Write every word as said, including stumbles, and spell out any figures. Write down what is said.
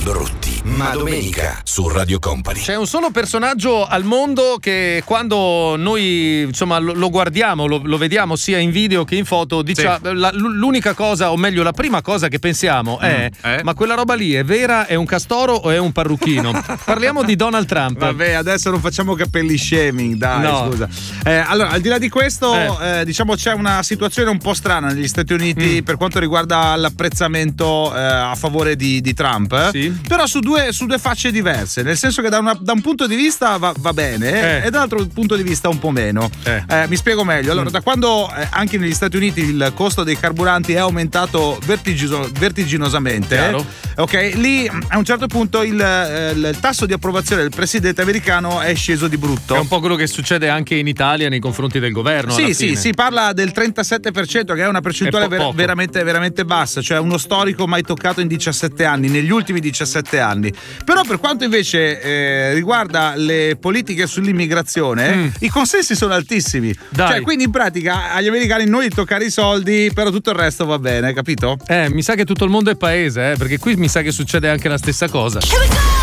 brutti, ma domenica su Radio Company. C'è un solo personaggio al mondo che quando noi insomma lo, lo guardiamo, lo, lo vediamo sia in video che in foto, dice sì. la, l'unica cosa, o meglio la prima cosa che pensiamo è mm, eh? ma quella roba lì è vera, è un castoro o è un parrucchino? Parliamo di Donald Trump. Vabbè, adesso non facciamo capelli shaming, dai, no. scusa. Eh, allora, al di là di questo, eh. Eh, diciamo c'è una situazione un po' strana negli Stati Uniti mm. per quanto riguarda l'apprezzamento eh, a favore di, di Trump, sì. però su due, su due facce diverse, nel senso che da, una, da un punto di vista va, va bene eh. e dall'altro punto di vista un po' meno. Eh. Eh, mi spiego meglio. Allora, mm. da quando eh, anche negli Stati Uniti il costo dei carburanti è aumentato vertigino, vertiginosamente, Chiaro. ok, lì a un certo punto il, eh, il tasso di approvazione del presidente americano è sceso di brutto. È un po' quello che succede anche in Italia nei confronti del governo. Sì, sì, si parla del trentasette per cento, che è una percentuale è po- ver- veramente, veramente bassa, cioè uno storico mai toccato in diciassette anni, negli ultimi diciassette anni. Però per quanto invece eh, riguarda le politiche sull'immigrazione, mm. i consensi sono altissimi. Dai. Cioè, quindi in pratica agli americani non gli toccare i soldi, però tutto il resto va bene, capito? Eh, mi sa che tutto il mondo è paese, eh, perché qui mi sa che succede anche la stessa cosa.